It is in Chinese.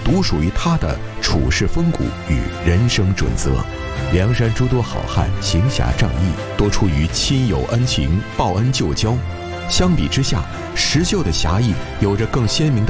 独属于他的处世风骨与人生准则。梁山诸多好汉行侠仗义，多出于亲友恩情、报恩救交。相比之下，石秀的侠义有着更鲜明的